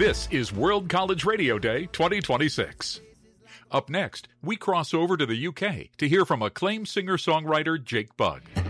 This is World College Radio Day 2026. Up next, we cross over to the UK to hear from acclaimed singer-songwriter Jake Bugg.